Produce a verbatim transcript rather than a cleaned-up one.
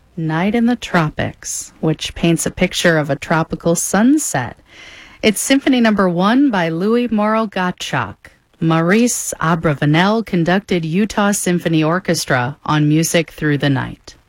Night in the Tropics, which paints a picture of a tropical sunset. It's Symphony Number One by Louis Morel Gottschalk. Maurice Abravanel conducted Utah Symphony Orchestra on Music Through the Night.